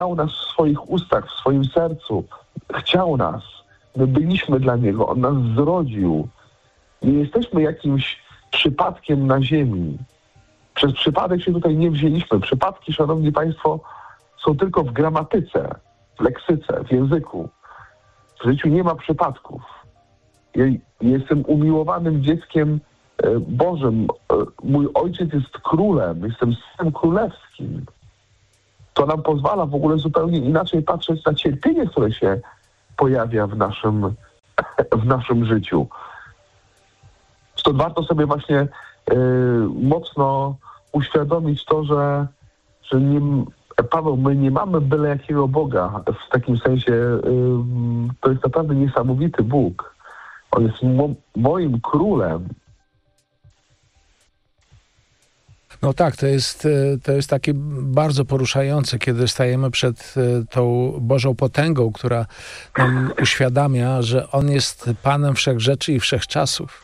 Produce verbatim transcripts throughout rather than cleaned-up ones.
nas w swoich ustach, w swoim sercu. Chciał nas. My byliśmy dla Niego. On nas zrodził. Nie jesteśmy jakimś przypadkiem na ziemi. Przez przypadek się tutaj nie wzięliśmy. Przypadki, szanowni państwo, są tylko w gramatyce, w leksyce, w języku. W życiu nie ma przypadków. Ja jestem umiłowanym dzieckiem Bożym. Mój ojciec jest królem. Jestem synem królewskim. To nam pozwala w ogóle zupełnie inaczej patrzeć na cierpienie, które się pojawia w naszym, w naszym życiu. Stąd warto sobie właśnie y, mocno uświadomić to, że, że nie, Paweł, my nie mamy byle jakiego Boga. W takim sensie y, to jest naprawdę niesamowity Bóg. On jest mo, moim królem. No tak, to jest, to jest takie bardzo poruszające, kiedy stajemy przed tą Bożą potęgą, która nam uświadamia, że On jest Panem wszechrzeczy i wszechczasów.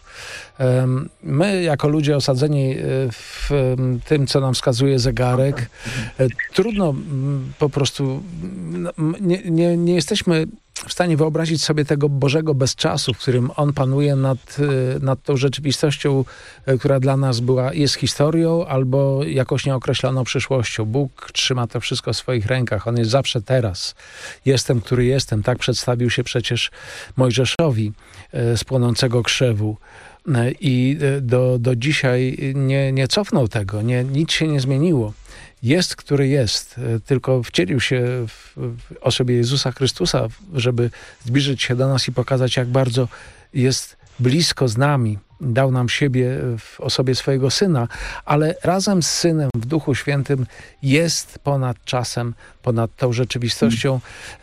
My, jako ludzie osadzeni w tym, co nam wskazuje zegarek, trudno po prostu, nie, nie, nie jesteśmy w stanie wyobrazić sobie tego Bożego bezczasu, w którym On panuje nad, nad tą rzeczywistością, która dla nas była, jest historią albo jakąś nieokreśloną przyszłością. Bóg trzyma to wszystko w swoich rękach. On jest zawsze teraz. Jestem, który jestem. Tak przedstawił się przecież Mojżeszowi z płonącego krzewu. I do, do dzisiaj nie, nie cofnął tego. Nie, nic się nie zmieniło. Jest, który jest, tylko wcielił się w, w osobie Jezusa Chrystusa, żeby zbliżyć się do nas i pokazać, jak bardzo jest blisko z nami. Dał nam siebie w osobie swojego Syna, ale razem z Synem w Duchu Świętym jest ponad czasem, ponad tą rzeczywistością.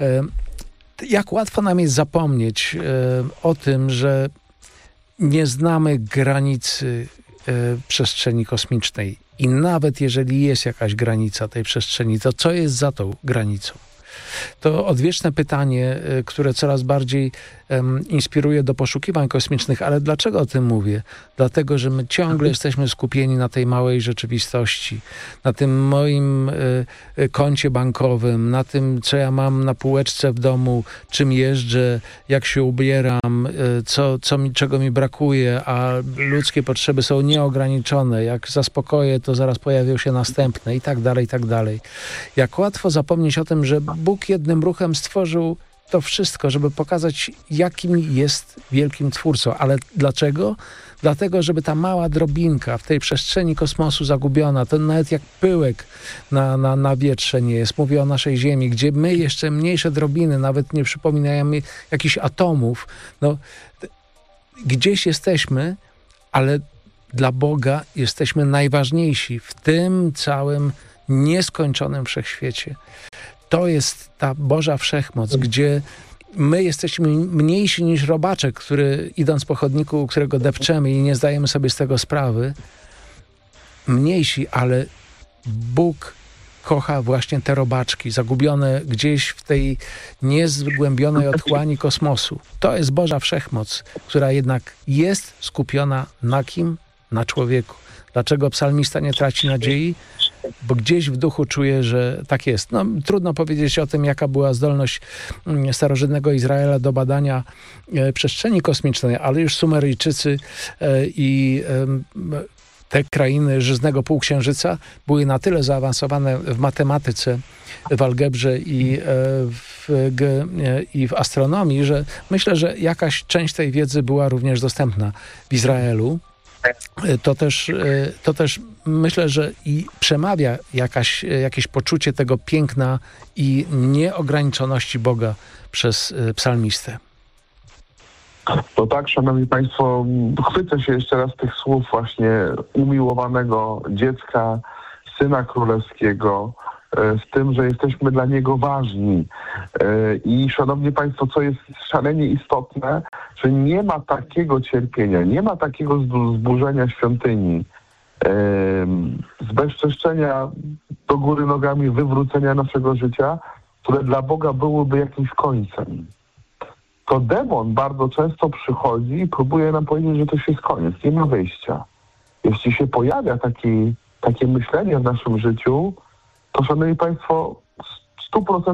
Jak łatwo nam jest zapomnieć o tym, że nie znamy granicy przestrzeni kosmicznej. I nawet jeżeli jest jakaś granica tej przestrzeni, to co jest za tą granicą? To odwieczne pytanie, które coraz bardziej um, inspiruje do poszukiwań kosmicznych. Ale dlaczego o tym mówię? Dlatego, że my ciągle jesteśmy skupieni na tej małej rzeczywistości, na tym moim y, koncie bankowym, na tym, co ja mam na półeczce w domu, czym jeżdżę, jak się ubieram, y, co, co mi, czego mi brakuje, a ludzkie potrzeby są nieograniczone. Jak zaspokoję, to zaraz pojawią się następne i tak dalej, i tak dalej. Jak łatwo zapomnieć o tym, że Bóg jednym ruchem stworzył to wszystko, żeby pokazać, jakim jest wielkim twórcą. Ale dlaczego? Dlatego, żeby ta mała drobinka w tej przestrzeni kosmosu zagubiona, to nawet jak pyłek na, na, na wietrze nie jest. Mówię o naszej Ziemi, gdzie my jeszcze mniejsze drobiny, nawet nie przypominajemy jakichś atomów. No, gdzieś jesteśmy, ale dla Boga jesteśmy najważniejsi w tym całym nieskończonym wszechświecie. To jest ta Boża wszechmoc, gdzie my jesteśmy mniejsi niż robaczek, który idąc po chodniku, którego depczemy i nie zdajemy sobie z tego sprawy. Mniejsi, ale Bóg kocha właśnie te robaczki, zagubione gdzieś w tej niezgłębionej otchłani kosmosu. To jest Boża wszechmoc, która jednak jest skupiona na kim? Na człowieku. Dlaczego psalmista nie traci nadziei? Bo gdzieś w duchu czuję, że tak jest. No, trudno powiedzieć o tym, jaka była zdolność starożytnego Izraela do badania e, przestrzeni kosmicznej, ale już Sumeryjczycy e, i e, te krainy żyznego półksiężyca były na tyle zaawansowane w matematyce, w algebrze i, e, w, g, e, i w astronomii, że myślę, że jakaś część tej wiedzy była również dostępna w Izraelu. To też, to też myślę, że i przemawia jakaś, jakieś poczucie tego piękna i nieograniczoności Boga przez psalmistę. To tak, szanowni państwo, chwycę się jeszcze raz tych słów właśnie umiłowanego dziecka, Syna Królewskiego, w tym, że jesteśmy dla Niego ważni. I szanowni państwo, co jest szalenie istotne, że nie ma takiego cierpienia, nie ma takiego zburzenia świątyni, zbezczeszczenia do góry nogami, wywrócenia naszego życia, które dla Boga byłoby jakimś końcem. To demon bardzo często przychodzi i próbuje nam powiedzieć, że to się jest koniec, nie ma wyjścia. Jeśli się pojawia taki, takie myślenie w naszym życiu, to szanowni państwo, stu procentach